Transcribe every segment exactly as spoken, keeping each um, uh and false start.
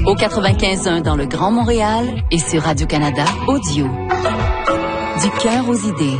Au quatre-vingt-quinze un dans le Grand Montréal et sur Radio-Canada Audio. Du cœur aux idées.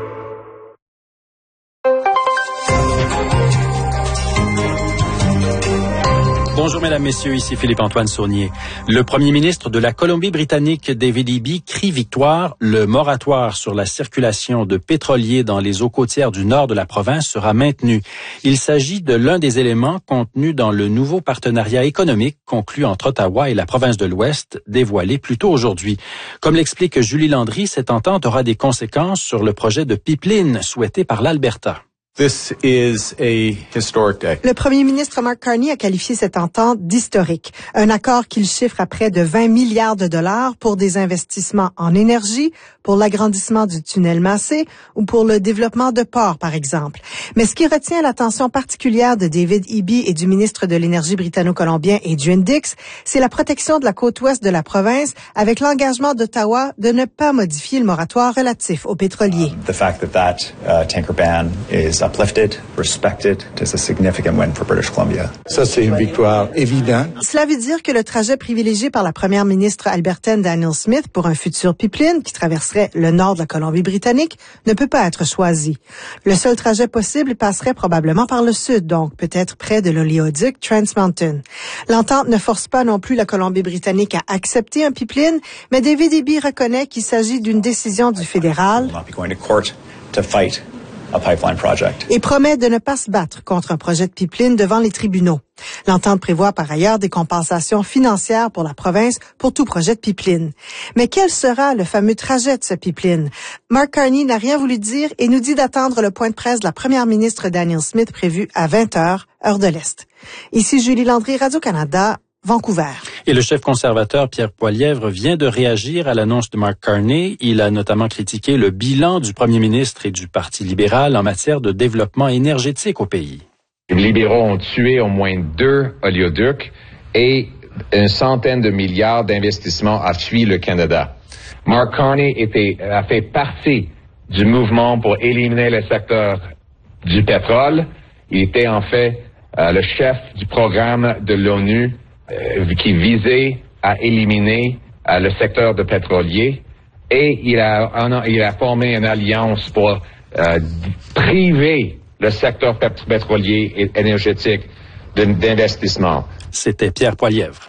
Bonjour mesdames, messieurs, ici Philippe-Antoine Saunier. Le premier ministre de la Colombie-Britannique, David Eby, crie victoire. Le moratoire sur la circulation de pétroliers dans les eaux côtières du nord de la province sera maintenu. Il s'agit de l'un des éléments contenus dans le nouveau partenariat économique conclu entre Ottawa et la province de l'Ouest, dévoilé plus tôt aujourd'hui. Comme l'explique Julie Landry, cette entente aura des conséquences sur le projet de pipeline souhaité par l'Alberta. This is a historic day. Le premier ministre Mark Carney a qualifié cette entente d'historique. Un accord qu'il chiffre à près de vingt milliards de dollars pour des investissements en énergie, pour l'agrandissement du tunnel Massé ou pour le développement de ports, par exemple. Mais ce qui retient l'attention particulière de David Eby et du ministre de l'Énergie britanno-colombien Adrian Dix, c'est la protection de la côte ouest de la province avec l'engagement d'Ottawa de ne pas modifier le moratoire relatif aux pétroliers. Uh, the fact that that uh, tanker ban is uplifted, respected, it is a significant win for British Columbia. Ça, c'est une victoire évidente. Cela veut dire que le trajet privilégié par la première ministre albertaine Danielle Smith pour un futur pipeline qui traverserait le nord de la Colombie-Britannique ne peut pas être choisi. Le seul trajet possible passerait probablement par le sud, donc peut-être près de l'oléoduc Trans Mountain. L'entente ne force pas non plus la Colombie-Britannique à accepter un pipeline, mais David Eby reconnaît qu'il s'agit d'une décision du fédéral et promet de ne pas se battre contre un projet de pipeline devant les tribunaux. L'entente prévoit par ailleurs des compensations financières pour la province pour tout projet de pipeline. Mais quel sera le fameux trajet de ce pipeline? Mark Carney n'a rien voulu dire et nous dit d'attendre le point de presse de la première ministre Danielle Smith prévu à vingt heures, heure de l'Est. Ici Julie Landry, Radio-Canada, Vancouver. Et le chef conservateur Pierre Poilievre vient de réagir à l'annonce de Mark Carney. Il a notamment critiqué le bilan du premier ministre et du Parti libéral en matière de développement énergétique au pays. Les libéraux ont tué au moins deux oléoducs et une centaine de milliards d'investissements a fui le Canada. Mark Carney était, a fait partie du mouvement pour éliminer le secteur du pétrole. Il était en fait euh, le chef du programme de l'ONU qui visait à éliminer euh, le secteur de pétrolier et il a, un, il a formé une alliance pour euh, priver le secteur pétrolier et énergétique d'investissement. C'était Pierre Poilievre.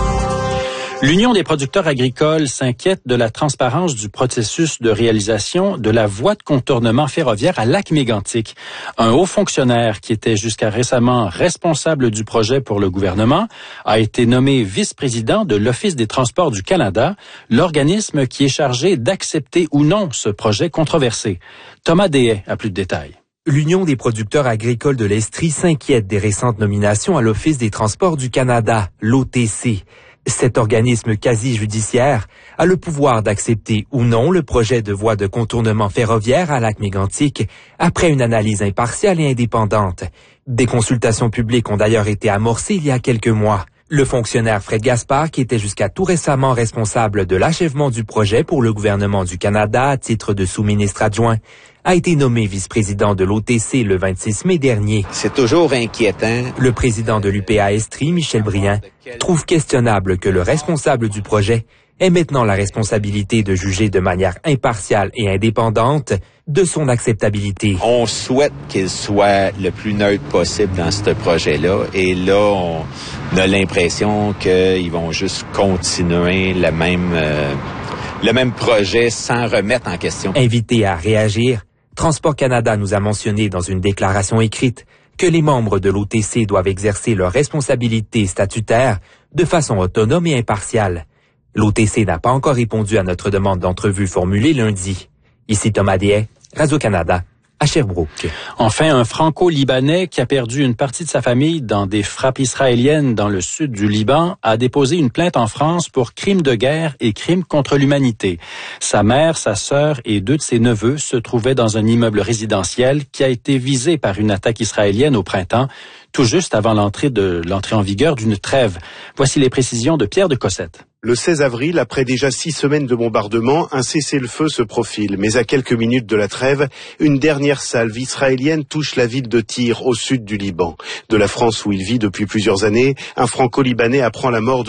L'Union des producteurs agricoles s'inquiète de la transparence du processus de réalisation de la voie de contournement ferroviaire à Lac-Mégantic. Un haut fonctionnaire qui était jusqu'à récemment responsable du projet pour le gouvernement a été nommé vice-président de l'Office des transports du Canada, l'organisme qui est chargé d'accepter ou non ce projet controversé. Thomas Deshaies a plus de détails. L'Union des producteurs agricoles de l'Estrie s'inquiète des récentes nominations à l'Office des transports du Canada, l'O T C. Cet organisme quasi-judiciaire a le pouvoir d'accepter ou non le projet de voie de contournement ferroviaire à Lac-Mégantic après une analyse impartiale et indépendante. Des consultations publiques ont d'ailleurs été amorcées il y a quelques mois. Le fonctionnaire Fred Gaspard, qui était jusqu'à tout récemment responsable de l'achèvement du projet pour le gouvernement du Canada à titre de sous-ministre adjoint, a été nommé vice-président de l'O T C le vingt-six mai dernier. C'est toujours inquiétant. Le président de l'U P A Estrie, Michel Briand, trouve questionnable que le responsable du projet ait maintenant la responsabilité de juger de manière impartiale et indépendante de son acceptabilité. On souhaite qu'il soit le plus neutre possible dans ce projet-là. Et là, on a l'impression qu'ils vont juste continuer le même, euh, le même projet sans remettre en question. Invité à réagir, Transport Canada nous a mentionné dans une déclaration écrite que les membres de l'O T C doivent exercer leurs responsabilités statutaires de façon autonome et impartiale. L'O T C n'a pas encore répondu à notre demande d'entrevue formulée lundi. Ici Thomas Deshaies, Radio-Canada, à Sherbrooke. Enfin, un Franco-Libanais qui a perdu une partie de sa famille dans des frappes israéliennes dans le sud du Liban a déposé une plainte en France pour crimes de guerre et crimes contre l'humanité. Sa mère, sa sœur et deux de ses neveux se trouvaient dans un immeuble résidentiel qui a été visé par une attaque israélienne au printemps, tout juste avant l'entrée de l'entrée en vigueur d'une trêve. Voici les précisions de Pierre de Cossette. Le seize avril, après déjà six semaines de bombardement, un cessez-le-feu se profile. Mais à quelques minutes de la trêve, une dernière salve israélienne touche la ville de Tyr, au sud du Liban. De la France où il vit depuis plusieurs années, un Franco-Libanais apprend la mort de